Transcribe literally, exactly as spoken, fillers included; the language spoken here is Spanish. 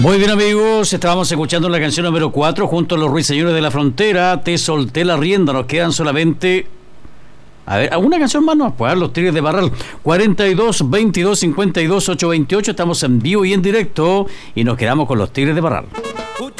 Muy bien, amigos, estábamos escuchando la canción número cuatro junto a los Ruiseñores de la Frontera. Te solté la rienda, nos quedan solamente... A ver, ¿alguna canción más? No, pues los Tigres de Barral. cuarenta y dos, veintidós, cincuenta y dos, ochocientos veintiocho. Estamos en vivo y en directo y nos quedamos con los Tigres de Barral.